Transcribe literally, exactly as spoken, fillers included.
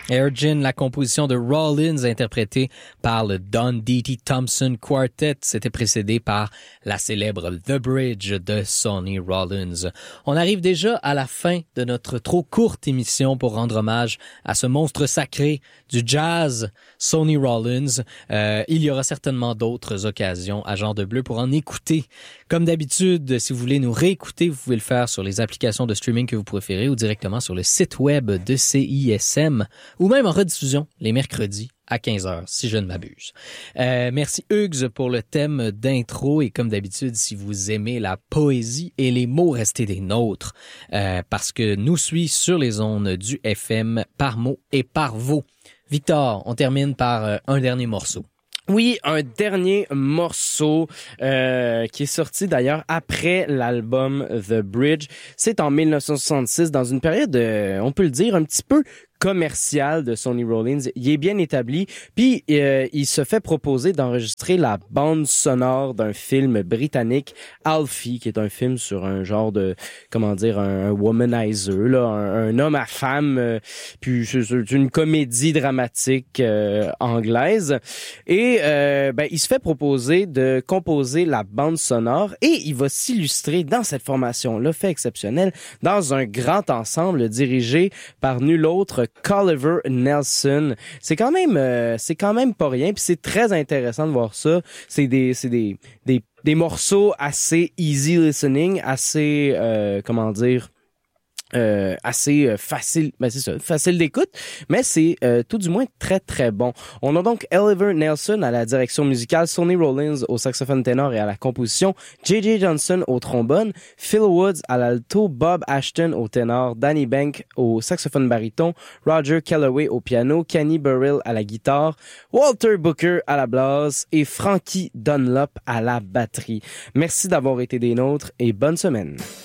Air Gin, la composition de Rollins, interprétée par le Don D T Thompson Quartet, c'était précédé par la célèbre The Bridge de Sonny Rollins. On arrive déjà à la fin de notre trop courte émission pour rendre hommage à ce monstre sacré du jazz, Sonny Rollins. Euh, il y aura certainement d'autres occasions à Genre de Bleu pour en écouter. Comme d'habitude, si vous voulez nous réécouter, vous pouvez le faire sur les applications de streaming que vous préférez ou directement sur le site web de C I S M. Ou même en rediffusion les mercredis à quinze heures, si je ne m'abuse. Euh, merci Hugues pour le thème d'intro et comme d'habitude, si vous aimez la poésie et les mots, restez des nôtres euh, parce que nous suit sur les ondes du F M par mots et par vos. Victor, on termine par euh, un dernier morceau. Oui, un dernier morceau euh, qui est sorti d'ailleurs après l'album The Bridge. C'est en dix-neuf cent soixante-six, dans une période, euh, on peut le dire, un petit peu commercial de Sonny Rollins. Il est bien établi, puis euh, il se fait proposer d'enregistrer la bande sonore d'un film britannique, Alfie, qui est un film sur un genre de, comment dire, un, un womanizer, là, un, un homme à femme, euh, puis c'est une comédie dramatique euh, anglaise. Et euh, ben, il se fait proposer de composer la bande sonore et il va s'illustrer dans cette formation-là, fait exceptionnel, dans un grand ensemble dirigé par nul autre qu'Oliver Nelson. C'est quand même euh, c'est quand même pas rien, puis c'est très intéressant de voir ça. C'est des c'est des des des morceaux assez easy listening, assez euh, comment dire Euh, assez euh, facile, ben c'est ça, facile d'écoute, mais c'est euh, tout du moins très très bon. On a donc Oliver Nelson à la direction musicale, Sonny Rollins au saxophone ténor et à la composition, J J Johnson au trombone, Phil Woods à l'alto, Bob Ashton au ténor, Danny Bank au saxophone baryton, Roger Kellaway au piano, Kenny Burrell à la guitare, Walter Booker à la basse et Frankie Dunlop à la batterie. Merci d'avoir été des nôtres et bonne semaine.